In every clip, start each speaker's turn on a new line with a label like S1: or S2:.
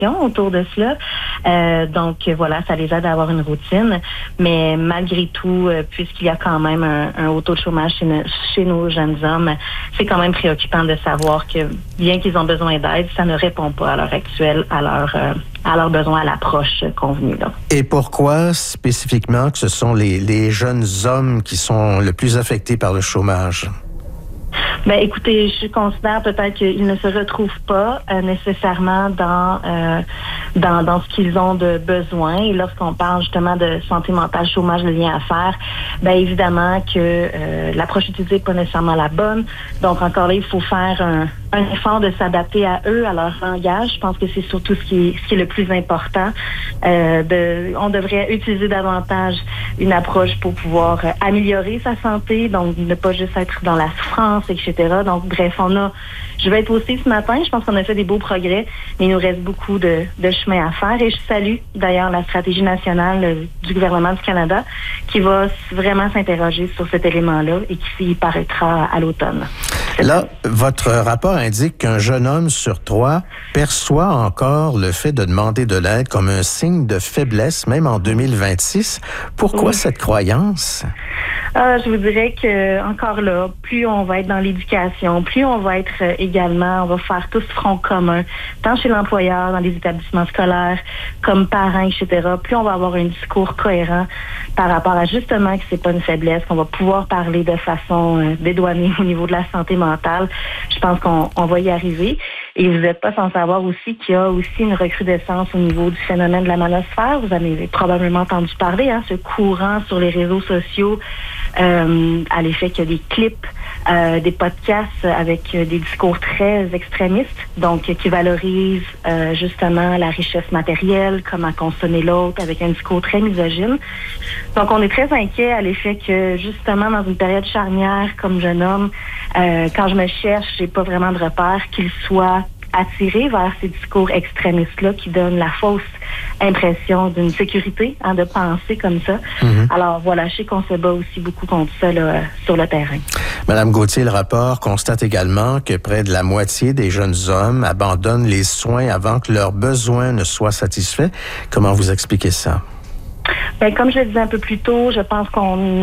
S1: autour de cela. Donc voilà, ça les aide à avoir une routine. Mais malgré tout, puisqu'il y a quand même un haut taux de chômage chez nos jeunes hommes, c'est quand même préoccupant de savoir que bien qu'ils ont besoin d'aide, ça ne répond pas à l'heure actuelle à leurs besoins, à l'approche convenue. Là.
S2: Et pourquoi spécifiquement que ce sont les jeunes hommes qui sont le plus affectés par le chômage?
S1: Ben, écoutez, je considère peut-être qu'ils ne se retrouvent pas nécessairement dans ce qu'ils ont de besoin. Et lorsqu'on parle justement de santé mentale, chômage, le lien à faire, ben évidemment que l'approche utilisée n'est pas nécessairement la bonne. Donc encore là, il faut faire un effort de s'adapter à eux, à leur langage. Je pense que c'est surtout ce qui est le plus important. On devrait utiliser davantage une approche pour pouvoir améliorer sa santé, donc ne pas juste être dans la souffrance, etc. Donc bref, je vais être aussi ce matin, je pense qu'on a fait des beaux progrès, mais il nous reste beaucoup de chemin à faire. Et je salue d'ailleurs la stratégie nationale du gouvernement du Canada qui va vraiment s'interroger sur cet élément-là et qui paraîtra à l'automne.
S2: Là, votre rapport indique qu'un jeune homme sur 3 perçoit encore le fait de demander de l'aide comme un signe de faiblesse, même en 2026. Pourquoi cette croyance?
S1: Je vous dirais que encore là, plus on va être dans l'éducation, plus on va être on va faire tous front commun, tant chez l'employeur, dans les établissements scolaires, comme parents, etc. Plus on va avoir un discours cohérent par rapport à justement que c'est pas une faiblesse, qu'on va pouvoir parler de façon dédouanée au niveau de la santé mentale. Je pense qu'on va y arriver. Et vous n'êtes pas sans savoir aussi qu'il y a aussi une recrudescence au niveau du phénomène de la manosphère. Vous en avez probablement entendu parler, ce courant sur les réseaux sociaux à l'effet qu'il y a des clips, des podcasts avec des discours très extrémistes, donc qui valorisent justement la richesse matérielle, comment consommer l'autre, avec un discours très misogyne. Donc on est très inquiet à l'effet que justement dans une période charnière comme jeune homme, quand je me cherche, j'ai pas vraiment de repère qu'il soit attiré vers ces discours extrémistes-là qui donnent la fausse impression d'une sécurité, de penser comme ça. Mm-hmm. Alors voilà, je sais qu'on se bat aussi beaucoup contre ça là, sur le terrain.
S2: Madame Gauthier, le rapport constate également que près de la moitié des jeunes hommes abandonnent les soins avant que leurs besoins ne soient satisfaits. Comment vous expliquez ça?
S1: Bien, comme je le disais un peu plus tôt, je pense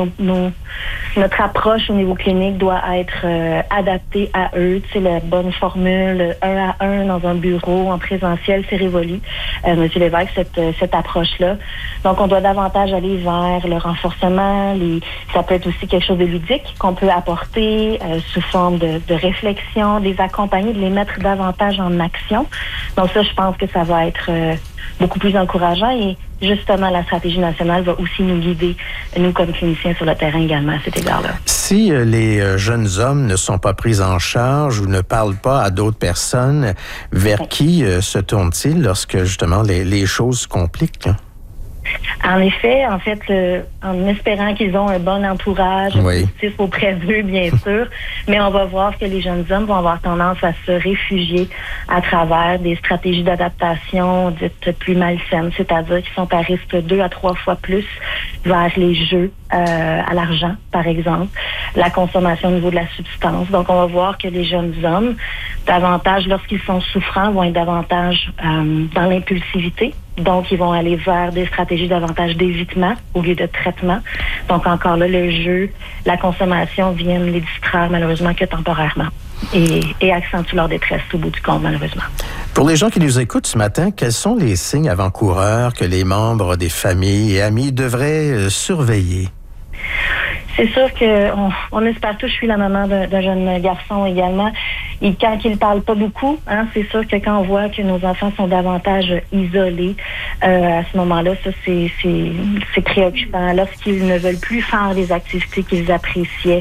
S1: notre approche au niveau clinique doit être adaptée à eux. Tu sais, la bonne formule 1 à 1 dans un bureau en présentiel, c'est révolu. Monsieur Lévesque, cette approche-là. Donc, on doit davantage aller vers le renforcement. Ça peut être aussi quelque chose de ludique qu'on peut apporter sous forme de réflexion, les accompagner, de les mettre davantage en action. Donc ça, je pense que ça va être beaucoup plus encourageant et justement, la stratégie nationale va aussi nous guider, nous comme cliniciens sur le terrain également à cet égard-là.
S2: Si les jeunes hommes ne sont pas pris en charge ou ne parlent pas à d'autres personnes, vers qui se tournent-ils lorsque justement les choses se compliquent?
S1: En effet, en espérant qu'ils ont un bon entourage, positif auprès d'eux, bien sûr, mais on va voir que les jeunes hommes vont avoir tendance à se réfugier à travers des stratégies d'adaptation dites plus malsaines, c'est-à-dire qu'ils sont à risque 2 à 3 fois plus vers les jeux à l'argent, par exemple, la consommation au niveau de la substance. Donc, on va voir que les jeunes hommes, davantage, lorsqu'ils sont souffrants, vont être davantage dans l'impulsivité. Donc, ils vont aller vers des stratégies davantage d'évitement au lieu de traitement. Donc, encore là, le jeu, la consommation viennent les distraire malheureusement que temporairement et accentuent leur détresse au bout du compte, malheureusement.
S2: Pour les gens qui nous écoutent ce matin, quels sont les signes avant-coureurs que les membres des familles et amis devraient surveiller?
S1: C'est sûr qu'on espère tous, je suis la maman d'un jeune garçon également, et quand il ne parle pas beaucoup, c'est sûr que quand on voit que nos enfants sont davantage isolés, à ce moment-là, ça c'est préoccupant. Lorsqu'ils ne veulent plus faire les activités qu'ils appréciaient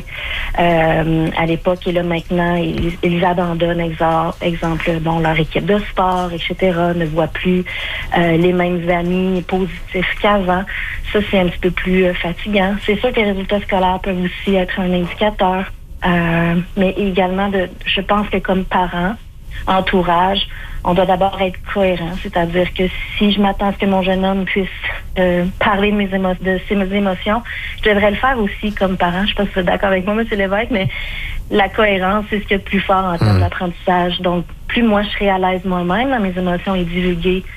S1: à l'époque, et là maintenant, ils abandonnent, exemple, leur équipe de sport, etc., ne voient plus les mêmes amis positifs qu'avant. Ça, c'est un petit peu plus fatigant. C'est sûr que les résultats scolaires peuvent aussi être un indicateur, mais également, je pense que comme parents, entourage, on doit d'abord être cohérent, c'est-à-dire que si je m'attends à ce que mon jeune homme puisse parler de ses émotions, je devrais le faire aussi comme parent. Je ne sais pas si vous êtes d'accord avec moi, M. Lévesque, mais la cohérence, c'est ce qu'il y a de plus fort en termes d'apprentissage. Donc, plus moi je serai à l'aise moi-même dans mes émotions et divulguer